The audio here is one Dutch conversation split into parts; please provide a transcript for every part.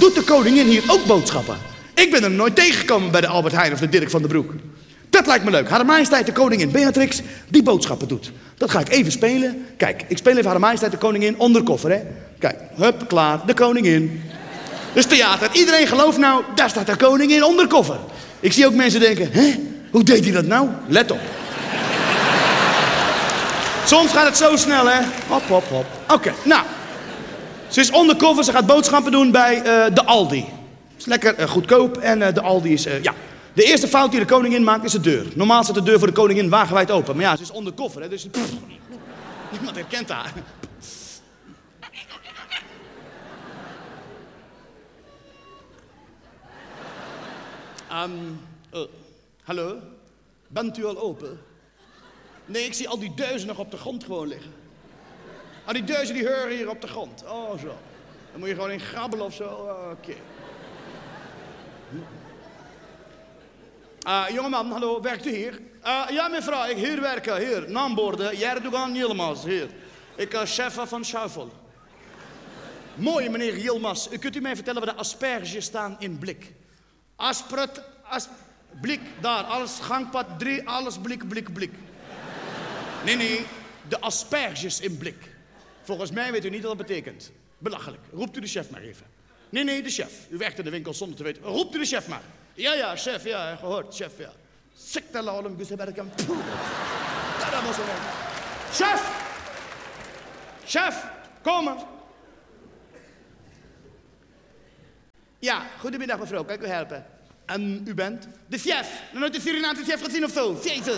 doet de koningin hier ook boodschappen? Ik ben er nooit tegengekomen bij de Albert Heijn of de Dirk van den Broek. Dat lijkt me leuk. Hare Majesteit de Koningin Beatrix die boodschappen doet. Dat ga ik even spelen. Kijk, ik speel even Hare Majesteit de Koningin onderkoffer, hè. Kijk, hup, klaar, de koningin. Dus theater, iedereen gelooft nou, daar staat de koningin onderkoffer. Ik zie ook mensen denken, hè, hoe deed hij dat nou? Let op. Soms gaat het zo snel, hè. Hop, hop, hop. Oké, nou. Ze is onderkoffer, ze gaat boodschappen doen bij de Aldi. Is lekker goedkoop en de Aldi is, ja. De eerste fout die de koningin maakt is de deur. Normaal staat de deur voor de koningin wagenwijd open. Maar ja, ze is onderkoffer, hè, dus... niemand herkent haar. Hallo? Bent u al open? Nee, ik zie al die deuzen nog op de grond gewoon liggen. Ah, die deuzen die heuren hier op de grond. Oh, zo. Dan moet je gewoon in grabbelen of zo. Oké. Jongeman, hallo, werkt u hier? Ja, mevrouw, ik hier werken, hier. Naamborden, Jerdogan Yilmaz, hier. Ik chef van Schuifel. Mooi, meneer Yilmaz. Kunt u mij vertellen waar de asperges staan in blik? Blik, daar, alles gangpad 3, alles blik. Nee, de asperges in blik. Volgens mij weet u niet wat dat betekent. Belachelijk. Roept u de chef maar even. Nee, de chef. U werkt in de winkel zonder te weten. Roept u de chef maar. Ja, chef, ja, gehoord, chef, ja. Sektalalum, Gusebergam. Chef, komen. Ja, goedemiddag mevrouw, kan ik u helpen? En u bent? De chef. Nog nooit de Surinaamse chef gezien of zo? Jezus.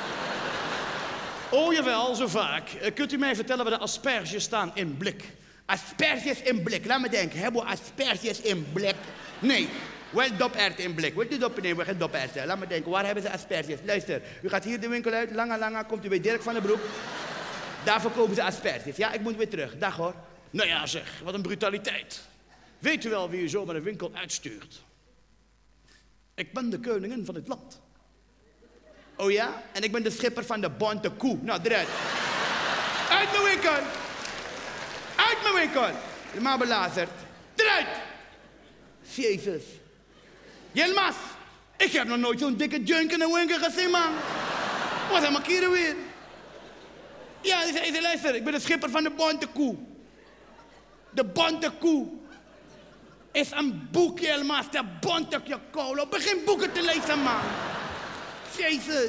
Oh jawel, zo vaak. Kunt u mij vertellen waar de asperges staan in blik? Asperges in blik. Laat me denken, hebben we asperges in blik? Nee, wel doperwten in blik. Weet u dop? Nee, we gaan doperwten. Laat me denken, waar hebben ze asperges? Luister, u gaat hier de winkel uit, lange, komt u bij Dirk van den Broek. Daar verkopen ze asperges. Ja, ik moet weer terug. Dag hoor. Nou ja zeg, wat een brutaliteit. Weet u wel wie u zo met een winkel uitstuurt? Ik ben de koningin van het land. Oh ja? En ik ben de schipper van de bonte koe. Nou, eruit. Uit mijn winkel. Uit mijn winkel. Je maar belazerd. Eruit. Jezus. Yilmaz. Ik heb nog nooit zo'n dikke junk in een winkel gezien, man. Wat een makieren weer. Ja, luister. Ik ben de schipper van de bonte koe. De bonte koe. Is een boek, Yilmaz. De bonte koe. Begin boeken te lezen, man. Jezus.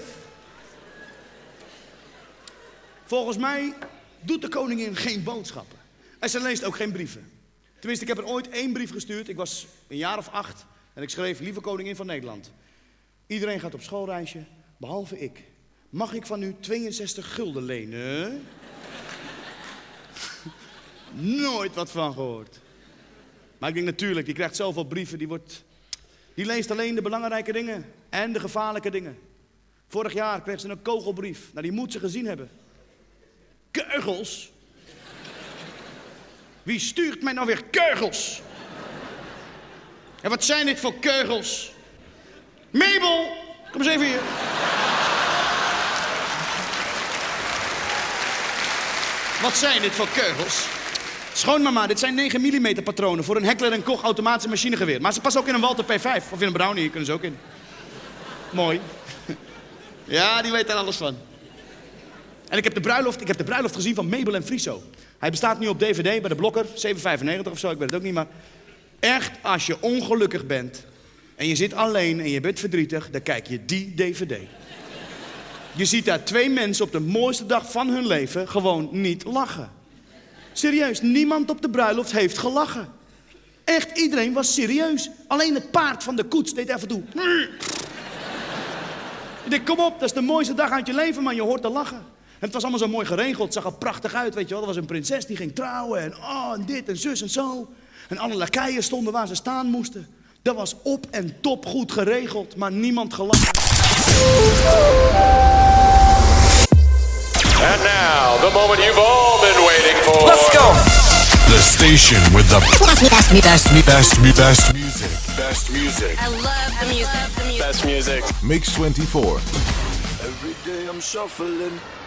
Volgens mij doet de koningin geen boodschappen. En ze leest ook geen brieven. Tenminste, ik heb er ooit 1 brief gestuurd. Ik was een jaar of 8 en ik schreef: lieve koningin van Nederland. Iedereen gaat op schoolreisje, behalve ik. Mag ik van u 62 gulden lenen? Nooit wat van gehoord. Maar ik denk natuurlijk, die krijgt zoveel brieven, die leest alleen de belangrijke dingen en de gevaarlijke dingen. Vorig jaar kreeg ze een kogelbrief. Nou, die moet ze gezien hebben. Keugels? Wie stuurt mij nou weer keugels? En wat zijn dit voor keugels? Mabel, kom eens even hier. Wat zijn dit voor keugels? Schoonmama, dit zijn 9 mm patronen voor een Heckler & Koch automatische machinegeweer. Maar ze passen ook in een Walter P5 of in een Brownie, hier kunnen ze ook in. Mooi. Ja, die weet er alles van. En ik heb de bruiloft gezien van Mabel en Friso. Hij bestaat nu op DVD bij de Blokker, 7,95 of zo, ik weet het ook niet, maar... Echt, als je ongelukkig bent en je zit alleen en je bent verdrietig, dan kijk je die DVD. Je ziet daar 2 mensen op de mooiste dag van hun leven gewoon niet lachen. Serieus, niemand op de bruiloft heeft gelachen. Echt, iedereen was serieus. Alleen het paard van de koets deed even toe. Ik denk, kom op, dat is de mooiste dag uit je leven, man. Je hoort te lachen. En het was allemaal zo mooi geregeld. Het zag er prachtig uit, weet je wel. Er was een prinses die ging trouwen en en dit en zus en zo. En alle lakeien stonden waar ze staan moesten. Dat was op en top goed geregeld, maar niemand gelachen. And now, the moment you've all been waiting for. Let's go! The station with the best music. Best music. I love the music. Best music. Mix 24. Every day I'm shuffling.